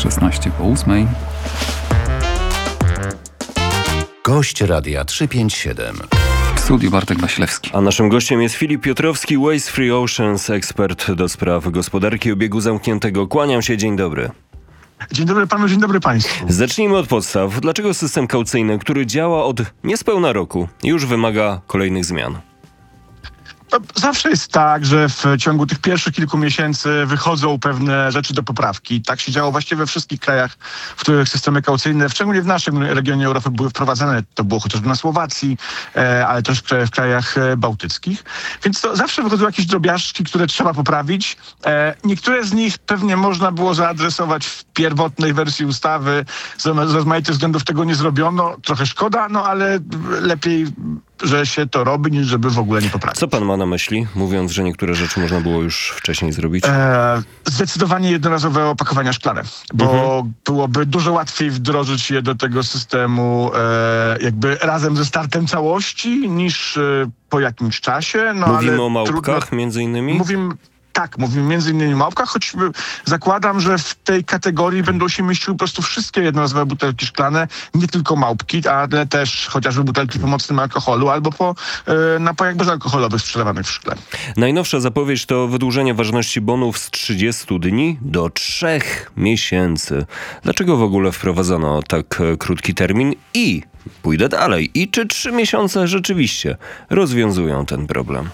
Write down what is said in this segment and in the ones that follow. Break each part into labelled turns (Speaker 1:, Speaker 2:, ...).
Speaker 1: 16 po 8.
Speaker 2: Gość Radia 357.
Speaker 1: W studiu Bartek Wasilewski.
Speaker 3: A naszym gościem jest Filip Piotrowski, Waste Free Oceans, ekspert do spraw gospodarki obiegu zamkniętego. Kłaniam się, dzień dobry.
Speaker 4: Dzień dobry panu, dzień dobry państwu.
Speaker 3: Zacznijmy od podstaw. Dlaczego system kaucyjny, który działa od niespełna roku, już wymaga kolejnych zmian?
Speaker 4: Zawsze jest tak, że w ciągu tych pierwszych kilku miesięcy wychodzą pewne rzeczy do poprawki. Tak się działo właściwie we wszystkich krajach, w których systemy kaucyjne, szczególnie w naszym regionie Europy, były wprowadzane. To było chociażby na Słowacji, ale też w krajach bałtyckich. Więc to zawsze wychodzą jakieś drobiażdżki, które trzeba poprawić. Niektóre z nich pewnie można było zaadresować w pierwotnej wersji ustawy. Z rozmaitych względów tego nie zrobiono. Trochę szkoda, no ale lepiej, że się to robi, niż żeby w ogóle nie poprawić.
Speaker 3: Co pan ma na myśli, mówiąc, że niektóre rzeczy można było już wcześniej zrobić?
Speaker 4: Zdecydowanie jednorazowe opakowania szklane, bo byłoby dużo łatwiej wdrożyć je do tego systemu jakby razem ze startem całości, niż po jakimś czasie. No,
Speaker 3: Mówimy
Speaker 4: ale
Speaker 3: o małpkach
Speaker 4: trudno.
Speaker 3: między innymi?
Speaker 4: Mówimy między innymi o małpkach, choć zakładam, że w tej kategorii będą się mieściły po prostu wszystkie jednorazowe butelki szklane, nie tylko małpki, ale też chociażby butelki po mocnym alkoholu albo po napojach bezalkoholowych sprzedawanych w szkle.
Speaker 3: Najnowsza zapowiedź to wydłużenie ważności bonów z 30 dni do 3 miesięcy. Dlaczego w ogóle wprowadzono tak krótki termin i, pójdę dalej, i czy 3 miesiące rzeczywiście rozwiązują ten problem?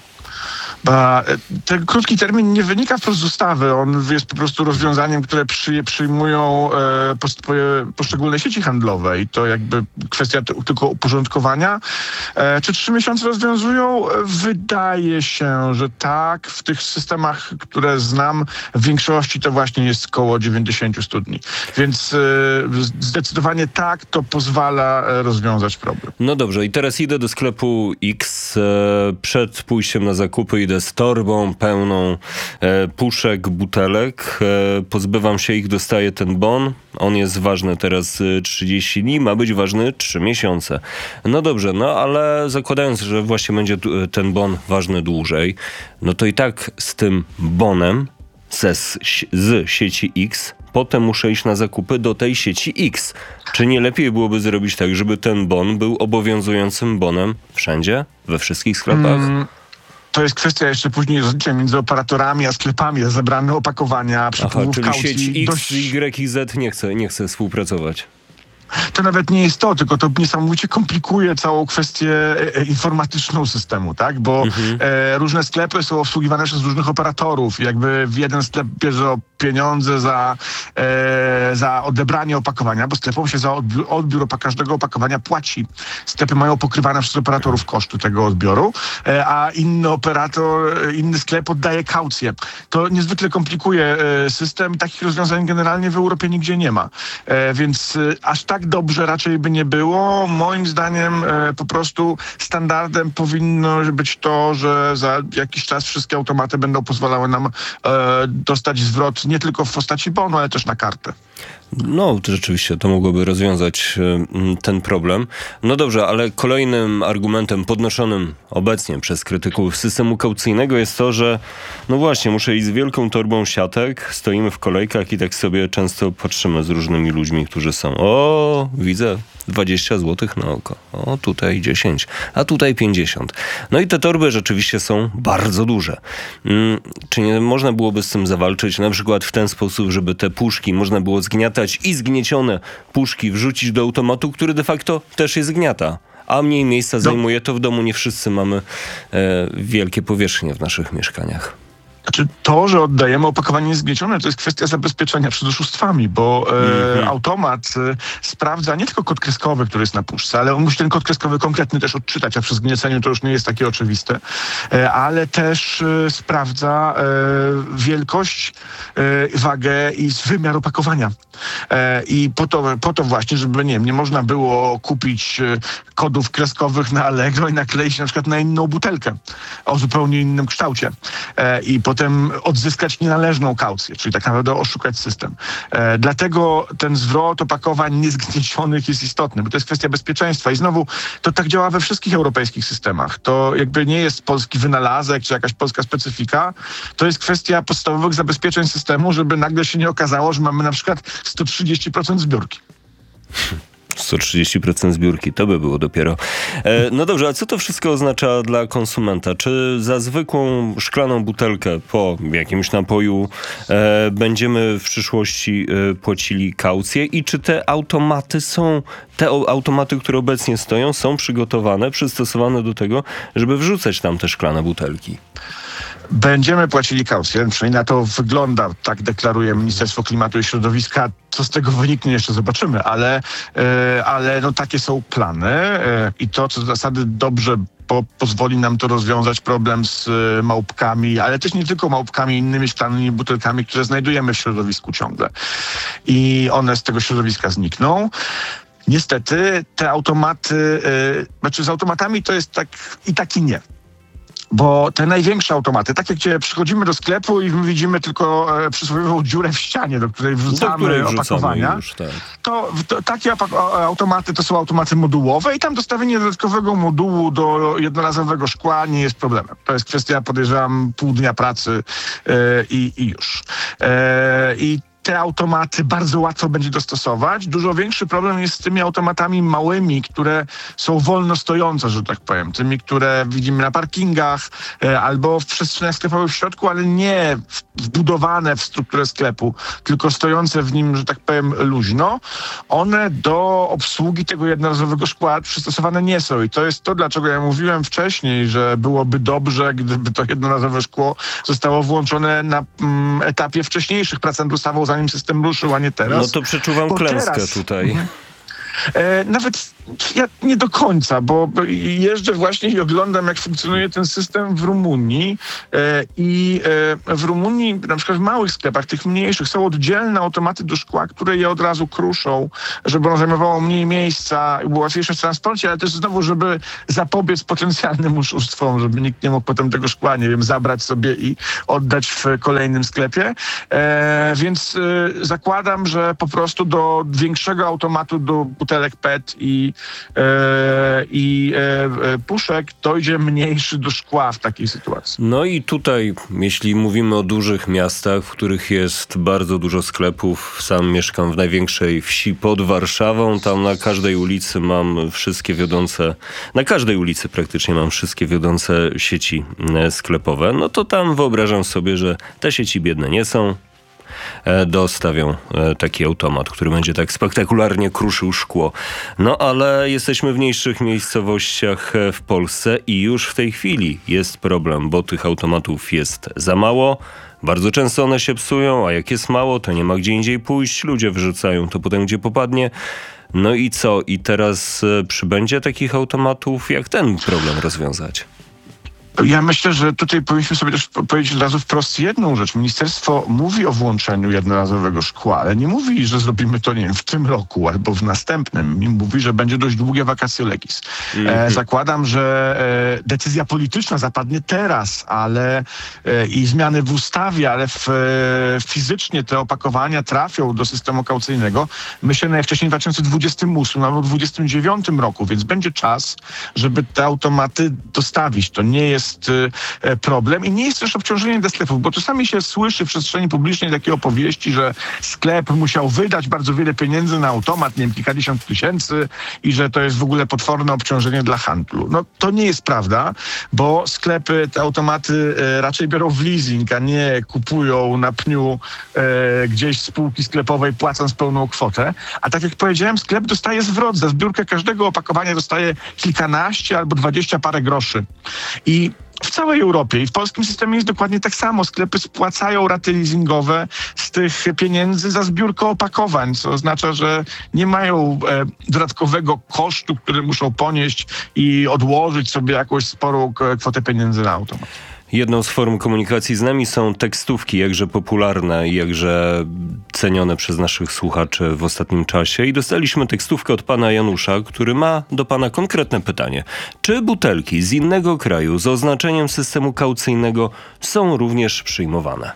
Speaker 4: Ten krótki termin nie wynika wprost z ustawy. On jest po prostu rozwiązaniem, które przyjmują poszczególne sieci handlowe i to jakby kwestia tylko uporządkowania. Czy 3 miesiące rozwiązują? Wydaje się, że tak. W tych systemach, które znam, w większości to właśnie jest około 90-100 dni. Więc zdecydowanie tak, to pozwala rozwiązać problem.
Speaker 3: No dobrze, i teraz idę do sklepu X. Przed pójściem na zakupy idę z torbą pełną puszek, butelek. Pozbywam się ich, dostaję ten bon. On jest ważny teraz 30 dni, ma być ważny 3 miesiące. No dobrze, no ale zakładając, że właśnie będzie ten bon ważny dłużej, no to i tak z tym bonem z sieci X potem muszę iść na zakupy do tej sieci X. Czy nie lepiej byłoby zrobić tak, żeby ten bon był obowiązującym bonem wszędzie? We wszystkich sklepach?
Speaker 4: To jest kwestia jeszcze później rozliczeń między operatorami a sklepami za zabrane opakowania, przepływów
Speaker 3: czyli
Speaker 4: kaucji.
Speaker 3: sieć X, Y i Z nie chce współpracować.
Speaker 4: To nawet nie jest to, tylko to niesamowicie komplikuje całą kwestię informatyczną systemu, tak? Bo różne sklepy są obsługiwane przez różnych operatorów. Jakby jeden sklep bierze pieniądze za odebranie opakowania, bo sklepom się za odbiór każdego opakowania płaci. Sklepy mają pokrywane przez operatorów koszty tego odbioru, a inny sklep oddaje kaucję. To niezwykle komplikuje system. Takich rozwiązań generalnie w Europie nigdzie nie ma. Więc aż tak dobrze raczej by nie było. Moim zdaniem po prostu standardem powinno być to, że za jakiś czas wszystkie automaty będą pozwalały nam dostać zwrot nie tylko w postaci bonu, ale też na kartę.
Speaker 3: No, to rzeczywiście to mogłoby rozwiązać ten problem. No dobrze, ale kolejnym argumentem podnoszonym obecnie przez krytyków systemu kaucyjnego jest to, że no właśnie, muszę iść z wielką torbą siatek, stoimy w kolejkach i tak sobie często patrzymy z różnymi ludźmi, którzy są, widzę 20 zł na oko, tutaj 10, a tutaj 50. No i te torby rzeczywiście są bardzo duże. Czy nie można byłoby z tym zawalczyć, na przykład w ten sposób, żeby te puszki można było zgniatać i zgniecione puszki wrzucić do automatu, który de facto też je zgniata, a mniej miejsca zajmuje to w domu. Nie wszyscy mamy wielkie powierzchnie w naszych mieszkaniach.
Speaker 4: Znaczy to, że oddajemy opakowanie zgniecione, to jest kwestia zabezpieczenia przed oszustwami, bo automat sprawdza nie tylko kod kreskowy, który jest na puszce, ale on musi ten kod kreskowy konkretny też odczytać, a przy zgnieceniu to już nie jest takie oczywiste, ale też sprawdza wielkość, wagę i wymiar opakowania. I po to właśnie, żeby nie można było kupić kodów kreskowych na Allegro i nakleić na przykład na inną butelkę o zupełnie innym kształcie. I po potem odzyskać nienależną kaucję, czyli tak naprawdę oszukać system. Dlatego ten zwrot opakowań niezgniecionych jest istotny, bo to jest kwestia bezpieczeństwa i znowu to tak działa we wszystkich europejskich systemach. To jakby nie jest polski wynalazek czy jakaś polska specyfika, to jest kwestia podstawowych zabezpieczeń systemu, żeby nagle się nie okazało, że mamy na przykład 130% zbiórki.
Speaker 3: 130% zbiórki, to by było dopiero. No dobrze, a co to wszystko oznacza dla konsumenta? Czy za zwykłą szklaną butelkę po jakimś napoju będziemy w przyszłości płacili kaucję i czy te automaty, które obecnie stoją, są przygotowane, przystosowane do tego, żeby wrzucać tam te szklane butelki?
Speaker 4: Będziemy płacili kaucję, przynajmniej na to wygląda, tak deklaruje Ministerstwo Klimatu i Środowiska. Co z tego wyniknie, jeszcze zobaczymy, ale no takie są plany i to co do zasady dobrze pozwoli nam to rozwiązać problem z małpkami, ale też nie tylko małpkami, innymi szklanymi butelkami, które znajdujemy w środowisku ciągle. I one z tego środowiska znikną. Niestety te automaty, z automatami to jest tak i nie. Bo te największe automaty, takie gdzie przychodzimy do sklepu i widzimy tylko przysłowiową dziurę w ścianie, do której wrzucamy opakowania, już, tak. to takie automaty to są automaty modułowe i tam dostawienie dodatkowego modułu do jednorazowego szkła nie jest problemem. To jest kwestia, podejrzewam, pół dnia pracy i już. I te automaty bardzo łatwo będzie dostosować. Dużo większy problem jest z tymi automatami małymi, które są wolno stojące, że tak powiem. Tymi, które widzimy na parkingach albo w przestrzeniach sklepowych w środku, ale nie wbudowane w strukturę sklepu, tylko stojące w nim, że tak powiem, luźno. One do obsługi tego jednorazowego szkła przystosowane nie są. I to jest to, dlaczego ja mówiłem wcześniej, że byłoby dobrze, gdyby to jednorazowe szkło zostało włączone na etapie wcześniejszych prac nad ustawą, zanim system ruszył, a nie teraz.
Speaker 3: No to przeczuwam klęskę tutaj.
Speaker 4: Nawet ja nie do końca, bo jeżdżę właśnie i oglądam, jak funkcjonuje ten system w Rumunii i w Rumunii, na przykład w małych sklepach, tych mniejszych, są oddzielne automaty do szkła, które je od razu kruszą, żeby ono zajmowało mniej miejsca i było łatwiejsze w transporcie, ale też znowu, żeby zapobiec potencjalnym oszustwom, żeby nikt nie mógł potem tego szkła, nie wiem, zabrać sobie i oddać w kolejnym sklepie. Więc zakładam, że po prostu do większego automatu, do butelek PET i puszek dojdzie mniejszy do szkła w takiej sytuacji.
Speaker 3: No i tutaj, jeśli mówimy o dużych miastach, w których jest bardzo dużo sklepów, sam mieszkam w największej wsi pod Warszawą, tam na każdej ulicy mam wszystkie wiodące, na każdej ulicy praktycznie mam wszystkie wiodące sieci sklepowe, no to tam wyobrażam sobie, że te sieci biedne nie są. Dostawią taki automat, który będzie tak spektakularnie kruszył szkło. No ale jesteśmy w mniejszych miejscowościach w Polsce i już w tej chwili jest problem, bo tych automatów jest za mało. Bardzo często one się psują, a jak jest mało, to nie ma gdzie indziej pójść. Ludzie wyrzucają to potem, gdzie popadnie. No i co? I teraz przybędzie takich automatów? Jak ten problem rozwiązać?
Speaker 4: Ja myślę, że tutaj powinniśmy sobie też powiedzieć od razu wprost jedną rzecz. Ministerstwo mówi o włączeniu jednorazowego szkła, ale nie mówi, że zrobimy to, nie wiem, w tym roku albo w następnym. Mówi, że będzie dość długie vacatio legis. Zakładam, że decyzja polityczna zapadnie teraz, ale i zmiany w ustawie, ale fizycznie te opakowania trafią do systemu kaucyjnego, myślę, najwcześniej w 2028 albo 2029 roku, więc będzie czas, żeby te automaty dostawić. To nie jest problem i nie jest też obciążenie dla sklepów, bo czasami się słyszy w przestrzeni publicznej takie opowieści, że sklep musiał wydać bardzo wiele pieniędzy na automat, nie wiem, kilkadziesiąt tysięcy i że to jest w ogóle potworne obciążenie dla handlu. No to nie jest prawda, bo sklepy te automaty raczej biorą w leasing, a nie kupują na pniu gdzieś z spółki sklepowej, płacąc pełną kwotę. A tak jak powiedziałem, sklep dostaje zwrot. Za zbiórkę każdego opakowania dostaje kilkanaście albo 20 parę groszy. I w całej Europie i w polskim systemie jest dokładnie tak samo. Sklepy spłacają raty leasingowe z tych pieniędzy za zbiórkę opakowań, co oznacza, że nie mają dodatkowego kosztu, który muszą ponieść i odłożyć sobie jakąś sporą kwotę pieniędzy na automat.
Speaker 3: Jedną z form komunikacji z nami są tekstówki, jakże popularne i jakże cenione przez naszych słuchaczy w ostatnim czasie i dostaliśmy tekstówkę od pana Janusza, który ma do pana konkretne pytanie. Czy butelki z innego kraju z oznaczeniem systemu kaucyjnego są również przyjmowane?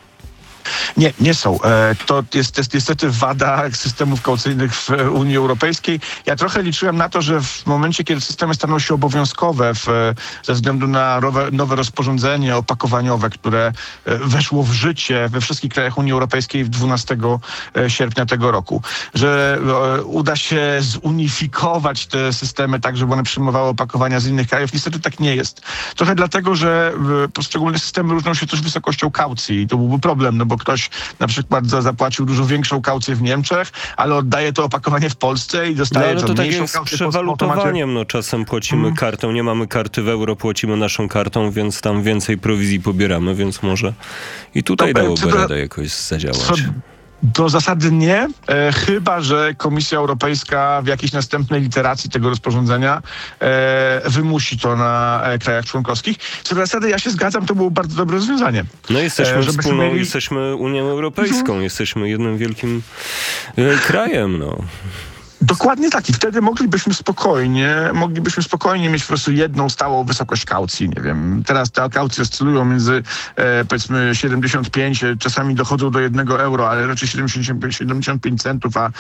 Speaker 4: Nie są. To jest niestety wada systemów kaucyjnych w Unii Europejskiej. Ja trochę liczyłem na to, że w momencie, kiedy systemy staną się obowiązkowe ze względu na nowe rozporządzenie opakowaniowe, które weszło w życie we wszystkich krajach Unii Europejskiej 12 sierpnia tego roku, że uda się zunifikować te systemy tak, żeby one przyjmowały opakowania z innych krajów. Niestety tak nie jest. Trochę dlatego, że poszczególne systemy różnią się też wysokością kaucji i to byłby problem, no bo ktoś na przykład zapłacił dużo większą kaucję w Niemczech, ale oddaje to opakowanie w Polsce i dostaje
Speaker 3: ale to tak
Speaker 4: mniejszą
Speaker 3: jak z
Speaker 4: kaucję.
Speaker 3: przewalutowaniem. No, czasem płacimy kartą, nie mamy karty w euro, płacimy naszą kartą, więc tam więcej prowizji pobieramy, więc może i tutaj dałoby radę jakoś zadziałać.
Speaker 4: Do zasady nie, chyba że Komisja Europejska w jakiejś następnej literacji tego rozporządzenia wymusi to na krajach członkowskich. Co do zasady ja się zgadzam, to było bardzo dobre rozwiązanie.
Speaker 3: No jesteśmy Unią Europejską, jesteśmy jednym wielkim krajem, no.
Speaker 4: Dokładnie tak. I wtedy moglibyśmy spokojnie mieć po prostu jedną stałą wysokość kaucji. Nie wiem, teraz te kaucje oscylują między powiedzmy 75, czasami dochodzą do 1 euro, ale raczej 75 centów, a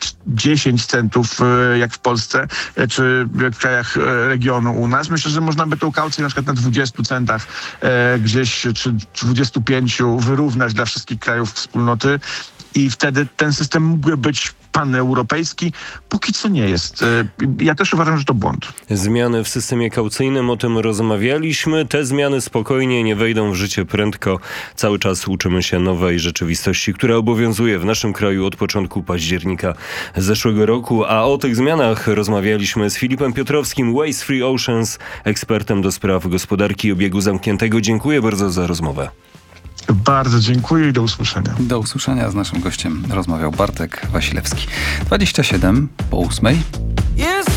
Speaker 4: 10 centów jak w Polsce, czy w krajach regionu u nas. Myślę, że można by tą kaucję na przykład na 20 centach gdzieś, czy 25 wyrównać dla wszystkich krajów wspólnoty. I wtedy ten system mógłby być paneuropejski, póki co nie jest. Ja też uważam, że to błąd.
Speaker 3: Zmiany w systemie kaucyjnym, o tym rozmawialiśmy. Te zmiany spokojnie nie wejdą w życie prędko. Cały czas uczymy się nowej rzeczywistości, która obowiązuje w naszym kraju od początku października zeszłego roku. A o tych zmianach rozmawialiśmy z Filipem Piotrowskim, Waste Free Oceans, ekspertem do spraw gospodarki i obiegu zamkniętego. Dziękuję bardzo za rozmowę.
Speaker 4: Bardzo dziękuję i do usłyszenia.
Speaker 1: Do usłyszenia. Z naszym gościem rozmawiał Bartek Wasilewski. 27 po 8.